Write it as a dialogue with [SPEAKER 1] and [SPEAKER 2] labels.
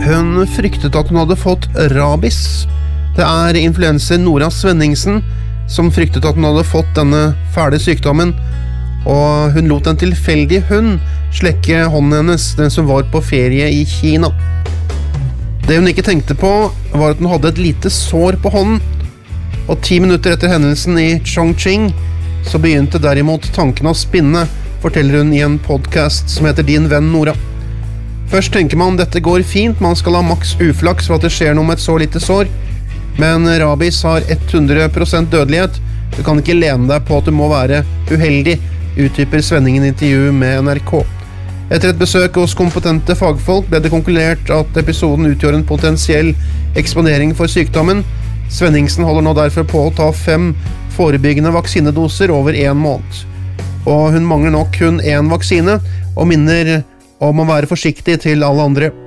[SPEAKER 1] Hun fryktet at hun hadde fått rabies. Det influenser Nora Svenningsen som fryktet at hun hadde fått denne fæle sykdommen, og hun lot en tilfeldig hund slekke hånden hennes, den som var på ferie i Kina. Det hun ikke tenkte på var at hun hadde et lite sår på hånden, og 10 minutter etter hendelsen i Chongqing så begynte derimot tanken å spinne, forteller hun i en podcast som heter Din venn Nora. Først tenker man dette går fint, man skal ha maks uflaks for at det skjer noe med et så lite sår, men rabies har 100% dødelighet. Du kan ikke lene deg på at du må være uheldig, utdyper Svenningen i intervju med NRK. Etter et besøk hos kompetente fagfolk ble det konkludert at episoden utgjør en potensiell eksponering for sykdommen. Svenningsen holder nå derfor på å ta 5 forebyggende vaksinedoser over 1 måned. Og hun mangler nok kun 1 vaksine, og minner om å være forsiktig til alle andre.